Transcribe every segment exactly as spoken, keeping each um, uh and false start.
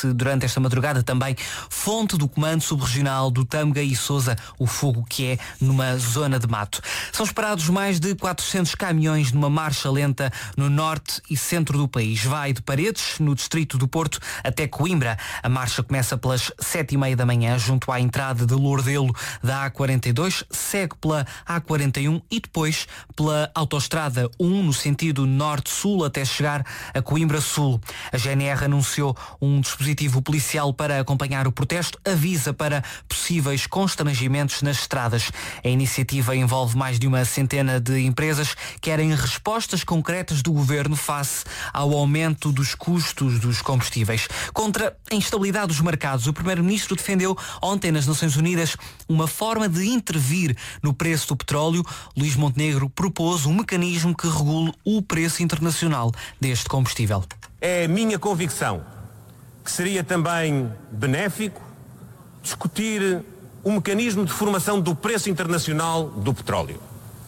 disse durante esta madrugada também fonte do Comando Subregional do Tâmega e Sousa, o fogo que é numa zona de mato. São esperados mais de quatrocentos caminhões numa marcha lenta no norte e centro do país. Vai de Paredes, no distrito do Porto, até Coimbra. A marcha começa pelas sete e meia da manhã, junto à entrada de Lourdelo da A quarenta e dois, segue pela A quarenta e um e depois pela Autostrada um, no sentido norte-sul, até chegar a Coimbra Sul. A G N R anunciou um dispositivo policial para acompanhar o protesto, avisa para possíveis constrangimentos nas estradas. A iniciativa envolve mais de uma centena de empresas que querem respostas concretas do governo face ao aumento dos custos dos combustíveis. Contra a instabilidade dos mercados, o primeiro-ministro defendeu ontem nas Nações Unidas uma forma de intervir no preço do petróleo. Luís Montenegro propôs um mecanismo que regule o preço internacional deste combustível. É a minha convicção que seria também benéfico discutir um mecanismo de formação do preço internacional do petróleo.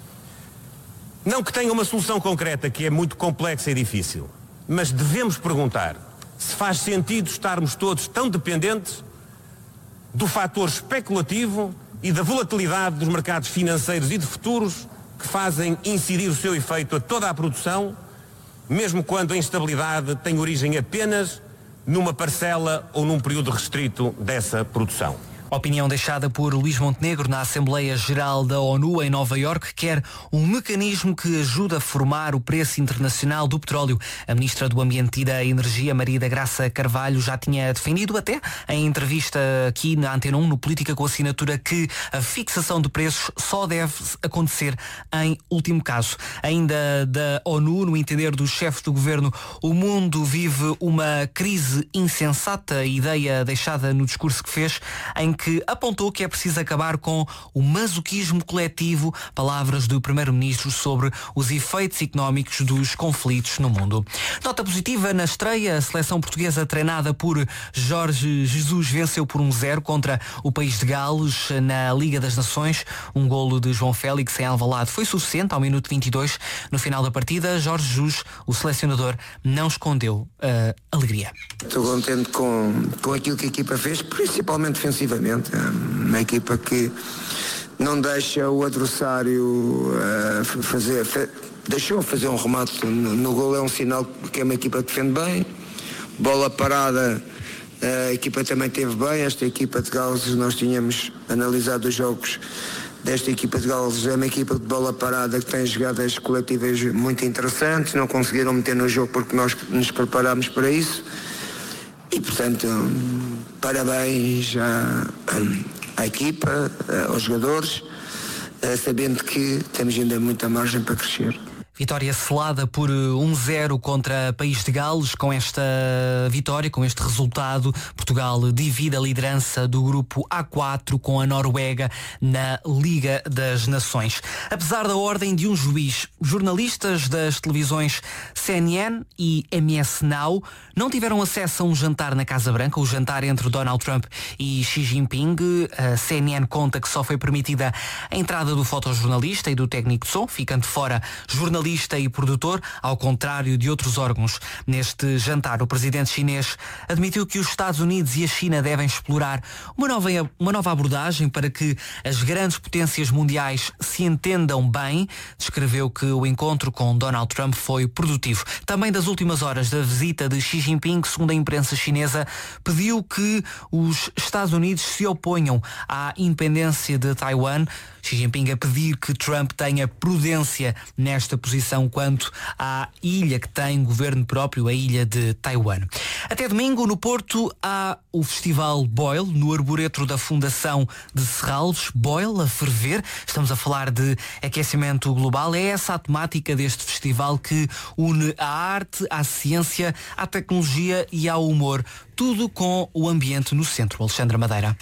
Não que tenha uma solução concreta, que é muito complexa e difícil, mas devemos perguntar se faz sentido estarmos todos tão dependentes do fator especulativo e da volatilidade dos mercados financeiros e de futuros que fazem incidir o seu efeito a toda a produção, mesmo quando a instabilidade tem origem apenas numa parcela ou num período restrito dessa produção. Opinião deixada por Luís Montenegro na Assembleia Geral da ONU em Nova Iorque, quer um mecanismo que ajude a formar o preço internacional do petróleo. A Ministra do Ambiente e da Energia, Maria da Graça Carvalho, já tinha defendido até em entrevista aqui na Antena um, no Política com Assinatura, que a fixação de preços só deve acontecer em último caso. Ainda da ONU, no entender dos chefes do governo, o mundo vive uma crise insensata, ideia deixada no discurso que fez, em que que apontou que é preciso acabar com o masoquismo coletivo, palavras do Primeiro-Ministro sobre os efeitos económicos dos conflitos no mundo. Nota positiva na estreia, a seleção portuguesa treinada por Jorge Jesus venceu por um zero contra o país de Gales na Liga das Nações. Um golo de João Félix em Alvalade foi suficiente ao minuto vinte e dois. No final da partida, Jorge Jesus, o selecionador, não escondeu a alegria. Estou contente com, com aquilo que a equipa fez, principalmente defensivamente. Uma equipa que não deixa o adversário uh, fazer, fe, deixou fazer um remate no, no gol, é um sinal que é uma equipa que defende bem. Bola parada, a equipa também teve bem. Esta equipa de Gales, nós tínhamos analisado os jogos desta equipa de Gales, é uma equipa de bola parada que tem jogadas coletivas muito interessantes, não conseguiram meter no jogo porque nós nos preparámos para isso. E, portanto, parabéns à, à equipa, aos jogadores, sabendo que temos ainda muita margem para crescer. Vitória selada por um zero contra o País de Gales. Com esta vitória, com este resultado, Portugal divide a liderança do grupo A quatro com a Noruega na Liga das Nações. Apesar da ordem de um juiz, jornalistas das televisões C N N e M S Now não tiveram acesso a um jantar na Casa Branca, o jantar entre Donald Trump e Xi Jinping. A C N N conta que só foi permitida a entrada do fotojornalista e do técnico de som, ficando fora jornalista e produtor, ao contrário de outros órgãos. Neste jantar, o presidente chinês admitiu que os Estados Unidos e a China devem explorar uma nova, uma nova abordagem para que as grandes potências mundiais se entendam bem. Descreveu que o encontro com Donald Trump foi produtivo. Também das últimas horas da visita de Xi Jinping, segundo a imprensa chinesa, pediu que os Estados Unidos se oponham à independência de Taiwan. Xi Jinping a pedir que Trump tenha prudência nesta posição quanto à ilha que tem governo próprio, a ilha de Taiwan. Até domingo, no Porto, há o Festival Boil, no arboreto da Fundação de Serralves. Boil, a ferver. Estamos a falar de aquecimento global. É essa a temática deste festival que une a arte, à ciência, à tecnologia e ao humor. Tudo com o ambiente no centro. Alexandra Madeira.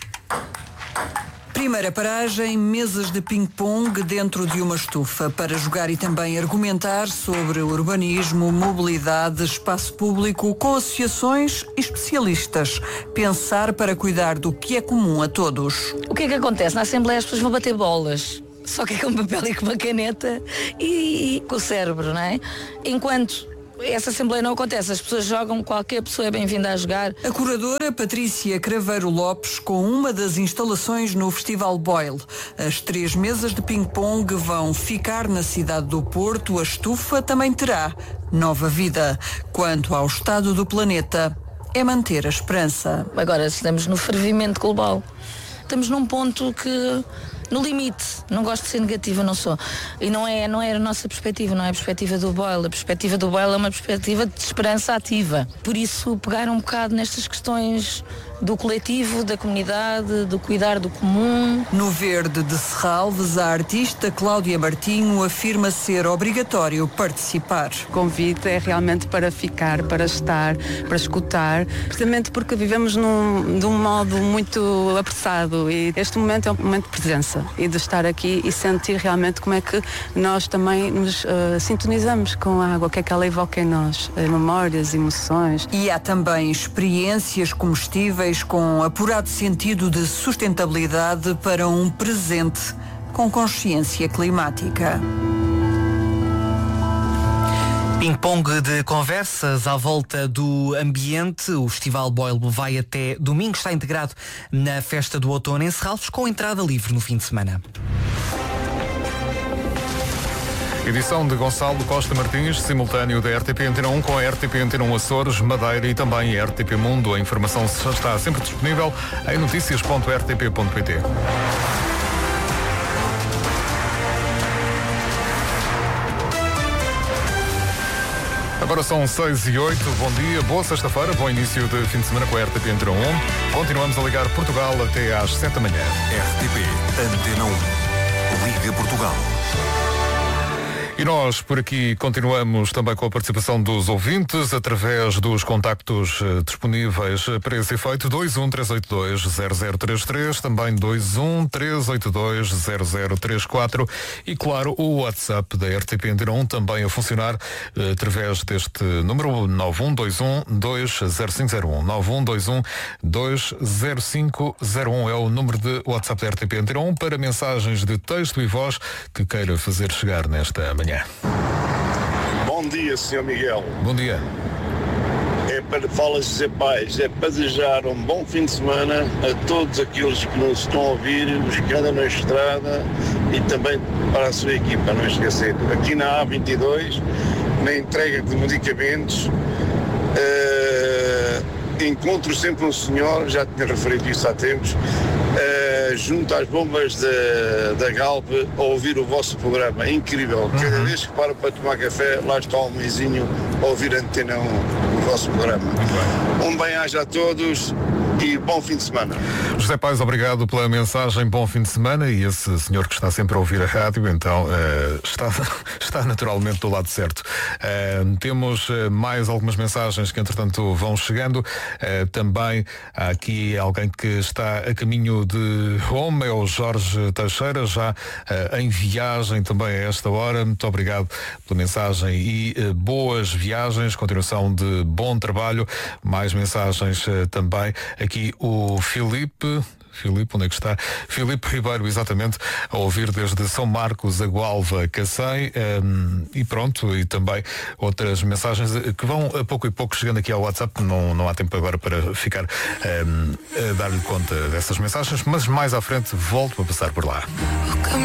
Primeira paragem, mesas de ping-pong dentro de uma estufa para jogar e também argumentar sobre urbanismo, mobilidade, espaço público com associações e especialistas. Pensar para cuidar do que é comum a todos. O que é que acontece? Na Assembleia as pessoas vão bater bolas. Só que é com papel e com uma caneta e, e com o cérebro, não é? Enquanto essa Assembleia não acontece. As pessoas jogam, qualquer pessoa é bem-vinda a jogar. A curadora Patrícia Craveiro Lopes com uma das instalações no Festival Boyle. As três mesas de ping-pong vão ficar na cidade do Porto. A estufa também terá nova vida. Quanto ao estado do planeta, é manter a esperança. Agora estamos no fervimento global. Estamos num ponto que... no limite, não gosto de ser negativa, não sou. E não é, não é a nossa perspectiva, não é a perspectiva do Boyle. A perspectiva do Boyle é uma perspectiva de esperança ativa. Por isso, pegar um bocado nestas questões do coletivo, da comunidade, do cuidar do comum. No Verde de Serralves, a artista Cláudia Martinho afirma ser obrigatório participar. O convite é realmente para ficar, para estar, para escutar, precisamente porque vivemos num, de um modo muito apressado e este momento é um momento de presença e de estar aqui e sentir realmente como é que nós também nos uh, sintonizamos com a água, o que é que ela evoca em nós, uh, memórias, emoções. E há também experiências comestíveis com apurado sentido de sustentabilidade para um presente com consciência climática. Ping-pong de conversas à volta do ambiente. O Festival Boyle vai até domingo. Está integrado na Festa do Outono em Serralves, com entrada livre no fim de semana. Edição de Gonçalo Costa Martins, simultâneo da R T P Antena um com a R T P Antena um Açores, Madeira e também a R T P Mundo. A informação está sempre disponível em notícias ponto r t p ponto p t. Agora são seis e oito, bom dia, boa sexta-feira, bom início de fim de semana com a R T P Antena um. Continuamos a ligar Portugal até às sete da manhã. R T P Antena um. Liga Portugal. E nós, por aqui, continuamos também com a participação dos ouvintes através dos contactos eh, disponíveis para esse efeito. dois um três oito dois zero zero três três, também dois um três oito dois zero zero três quatro e, claro, o WhatsApp da R T P Antena um também a funcionar eh, através deste número nove um dois um dois zero cinco zero um. nove um dois um dois zero cinco zero um é o número de WhatsApp da R T P Antena um para mensagens de texto e voz que queira fazer chegar nesta manhã. Bom dia, senhor Miguel. Bom dia. É para Falas de Zé Pais, é para desejar um bom fim de semana a todos aqueles que nos estão a ouvir, os que andam na estrada e também para a sua equipa, não esquecer. Aqui na A vinte e dois, na entrega de medicamentos, uh, encontro sempre um senhor, já tinha referido isso há tempos, uh, junto às bombas da, da Galp a ouvir o vosso programa. É incrível. Uhum. Cada vez que paro para tomar café, lá está o mesinho a ouvir a Antena um, o vosso programa. Um bem-aja a todos e bom fim de semana. José Pais, obrigado pela mensagem, bom fim de semana, e esse senhor que está sempre a ouvir a rádio, então uh, está, está naturalmente do lado certo. Uh, temos uh, mais algumas mensagens que entretanto vão chegando. Uh, também há aqui alguém que está a caminho de Roma, é o Jorge Teixeira, já uh, em viagem também a esta hora. Muito obrigado pela mensagem e uh, boas viagens, continuação de bom trabalho. Mais mensagens uh, também. Aqui o Filipe, Filipe, onde é que está? Filipe Ribeiro, exatamente, a ouvir desde São Marcos, a Gualva, Cacém, um, e pronto, e também outras mensagens que vão a pouco e pouco chegando aqui ao WhatsApp. Não, não há tempo agora para ficar um, a dar-lhe conta dessas mensagens, mas mais à frente volto a passar por lá.